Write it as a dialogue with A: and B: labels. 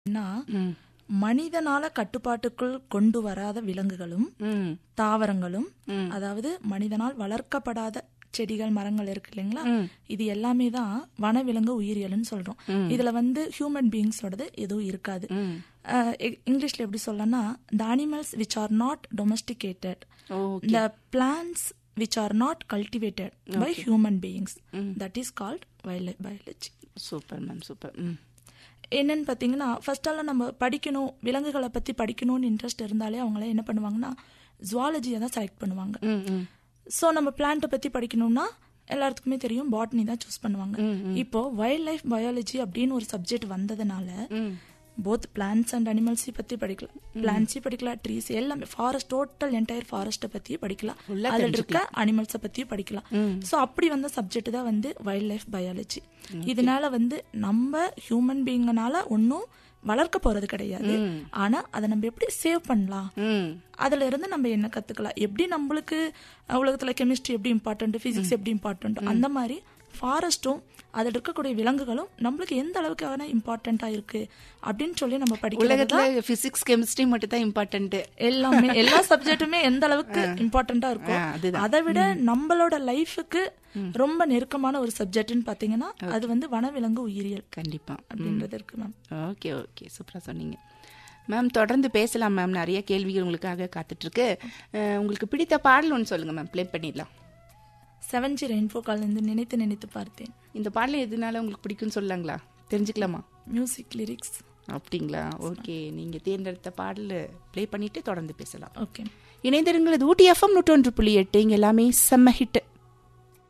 A: மனிதனால கட்டுப்பாட்டுக்குள் கொண்டு வராத விலங்குகளும் தாவரங்களும், அதாவது மனிதனால் வளர்க்கப்படாத செடிகள் மரங்கள் இருக்கு இல்லைங்களா, இது எல்லாமே தான் வனவிலங்கு உயிரியல்னு சொல்றோம். இதுல ஹியூமன் பீயிங்ஸோடது எதுவும் இருக்காது. இங்கிலீஷ்ல எப்படி சொல்லனா, the animals which are not domesticated, the plants which are not cultivated by human beings, that is called wildlife biology.
B: Super ma'am, super.
A: என்னன்னு பார்த்தீங்கன்னா, ஃபர்ஸ்டால நம்ம படிக்கணும், விலங்குகளை பற்றி படிக்கணும்னு இன்ட்ரெஸ்ட் இருந்தாலே அவங்கள என்ன பண்ணுவாங்கன்னா ஜுவாலஜியை தான் செலக்ட் பண்ணுவாங்க. ஸோ நம்ம பிளான்ட்டை பற்றி படிக்கணும்னா எல்லாத்துக்குமே தெரியும் பாட்னி தான் சூஸ் பண்ணுவாங்க. இப்போ வைல்ட் லைஃப் பயாலஜி அப்படின்னு ஒரு சப்ஜெக்ட் வந்ததுனால போத் பிளான்ட்ஸ் அண்ட் அனிமல்ஸ் பத்தி படிக்கலாம், பிளான்ட்ஸ் படிக்கலாம், ட்ரீஸ் எல்லாமே, ஃபாரஸ்ட் டோட்டல் என்டையர் ஃபாரஸ்ட்டை பத்தி படிக்கலாம், அதுல இருக்க அனிமல்ஸை பத்தி படிக்கலாம். ஸோ அப்படி வந்த சப்ஜெக்ட் தான் வைல்ட் லைஃப் பயாலஜி. இதனால நம்ம ஹியூமன் பீயிங்னால ஒன்னும் வளர்க்க போறது கிடையாது, ஆனா அதை நம்ம எப்படி சேவ் பண்ணலாம், அதுல இருந்து நம்ம என்ன கத்துக்கலாம், எப்படி நம்மளுக்கு உலகத்துல கெமிஸ்ட்ரி எப்படி இம்பார்ட்டன்ட், பிசிக்ஸ் எப்படி இம்பார்ட்டன்ட், அந்த மாதிரி ஃபாரஸ்ட்டும் அதில் இருக்கக்கூடிய விலங்குகளும் நம்மளுக்கு எந்த அளவுக்கான இம்பார்ட்டண்டா இருக்கு அப்படின்னு சொல்லி நம்ம படிக்கலாம்.
B: உலகத்துல பிசிக்ஸ் கெமிஸ்ட்ரி மட்டும் தான் இம்பார்ட்டன்ட்,
A: எல்லாமே எல்லா சப்ஜெக்ட்டுமே எந்த அளவுக்கு இம்பார்ட்டண்டா இருக்கும், அதை விட நம்மளோட லைஃபுக்கு ரொம்ப நெருக்கமான ஒரு சப்ஜெக்ட்னு பாத்தீங்கன்னா அது வனவிலங்கு உயிரியல்.
B: கண்டிப்பா
A: அப்படின்றது இருக்கு மேம்.
B: ஓகே ஓகே, சூப்பரா சொன்னீங்க மேம். தொடர்ந்து பேசலாம் மேம், நிறைய கேள்விகள் உங்களுக்காக காத்துட்டு இருக்கு. உங்களுக்கு பிடித்த பாடல் ஒன்று சொல்லுங்க மேம், ப்ளே பண்ணிடலாம்.
A: 7G ரெயின்போ கால்லேருந்து நினைத்து நினைத்து பார்த்தேன்.
B: இந்த பாடல் எதனால உங்களுக்கு பிடிக்கும்னு சொல்லலாங்களா, தெரிஞ்சுக்கலாமா?
A: Music lyrics.
B: அப்படிங்களா? ஓகே, நீங்க தேர்ந்தெடுத்த பாடல் ப்ளே பண்ணிட்டு தொடர்ந்து பேசலாம்.
A: ஓகே,
B: இணைந்திருங்கள். ஊட்டி FM 101.8, இங்க எல்லாமே செம்ம ஹிட்.